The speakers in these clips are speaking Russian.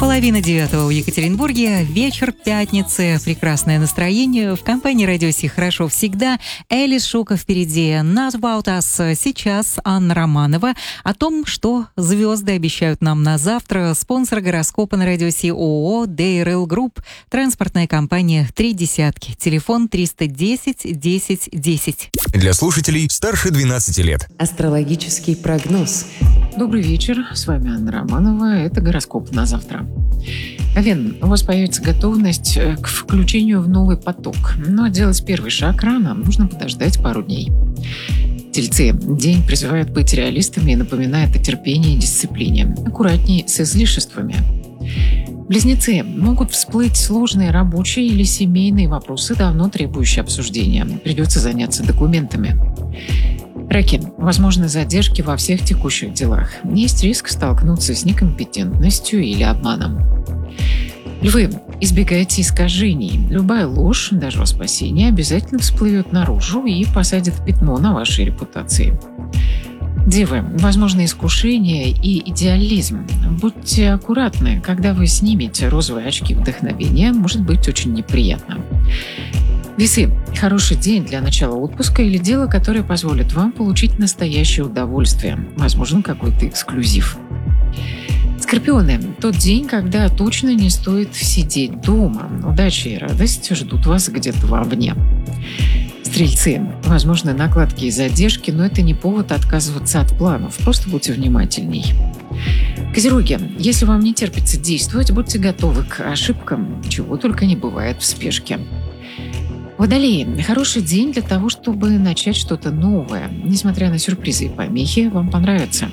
8:30 в Екатеринбурге. Вечер пятницы. Прекрасное настроение. В компании «Радио Си» хорошо всегда. Элис Шука впереди. Not About Us. Сейчас Анна Романова. О том, что звезды обещают нам на завтра. Спонсор гороскопа на «Радио Си» ООО «DRL Group». Транспортная компания «Три десятки». Телефон 310 10 10. Для слушателей старше 12 лет. Астрологический прогноз. Добрый вечер, с вами Анна Романова. Это гороскоп на завтра. Овен, у вас появится готовность к включению в новый поток. Но делать первый шаг рано, нужно подождать пару дней. Тельцы, день призывает быть реалистами и напоминает о терпении и дисциплине. Аккуратней с излишествами. Близнецы, могут всплыть сложные рабочие или семейные вопросы, давно требующие обсуждения. Придется заняться документами. Раки, возможны задержки во всех текущих делах. Есть риск столкнуться с некомпетентностью или обманом. Львы, избегайте искажений. Любая ложь, даже во спасение, обязательно всплывет наружу и посадит пятно на вашей репутации. Девы, возможны искушения и идеализм. Будьте аккуратны, когда вы снимете розовые очки вдохновения, может быть очень неприятно. Весы, хороший день для начала отпуска или дела, которое позволит вам получить настоящее удовольствие. Возможен какой-то эксклюзив. Скорпионы, тот день, когда точно не стоит сидеть дома. Удача и радость ждут вас где-то вовне. Стрельцы, возможны накладки и задержки, но это не повод отказываться от планов. Просто будьте внимательней. Козероги, если вам не терпится действовать, будьте готовы к ошибкам, чего только не бывает в спешке. Водолеи, хороший день для того, чтобы начать что-то новое. Несмотря на сюрпризы и помехи, вам понравится.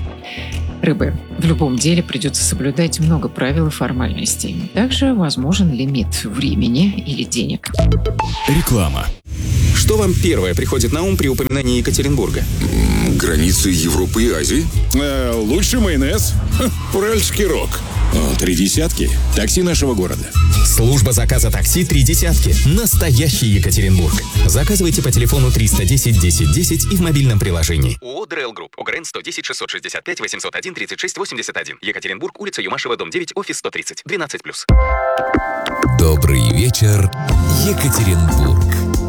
Рыбы, в любом деле придется соблюдать много правил и формальностей. Также возможен лимит времени или денег. Реклама. Что вам первое приходит на ум при упоминании Екатеринбурга? Границы Европы и Азии. Лучший майонез. Уральский рок. Три десятки. Такси нашего города. Служба заказа такси «Три десятки». Настоящий Екатеринбург. Заказывайте по телефону 310 10 10 и в мобильном приложении. ООО «DRL Group». ОГРН 110 665 801 36 81. Екатеринбург, улица Юмашева, дом 9, офис 130. 12+. Добрый вечер, Екатеринбург.